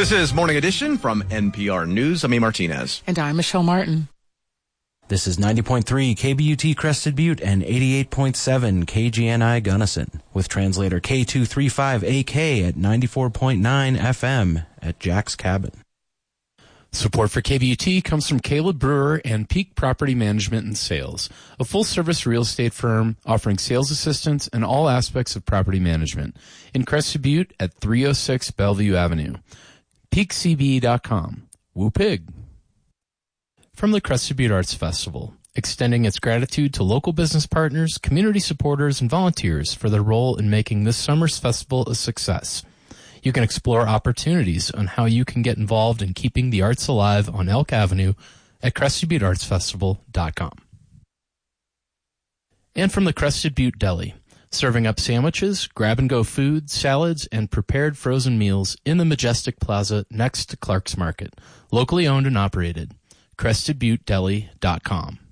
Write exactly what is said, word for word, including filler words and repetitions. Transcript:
This is Morning Edition from N P R News. I'm A. Martinez. And I'm Michelle Martin. This is ninety point three K B U T Crested Butte and eighty-eight point seven K G N I Gunnison, with translator K two thirty-five A K at ninety-four point nine F M at Jack's Cabin. Support for K B U T comes from Caleb Brewer and Peak Property Management and Sales, a full-service real estate firm offering sales assistance and all aspects of property management in Crested Butte at three oh six Bellevue Avenue. peak c b e dot com. Woo pig. From the Crested Butte Arts Festival, extending its gratitude to local business partners, community supporters, and volunteers for their role in making this summer's festival a success. You can explore opportunities on how you can get involved in keeping the arts alive on Elk Avenue at crested butte arts festival dot com. And from the Crested Butte Deli, serving up sandwiches, grab-and-go food, salads, and prepared frozen meals in the Majestic Plaza next to Clark's Market, locally owned and operated. crested butte deli dot com.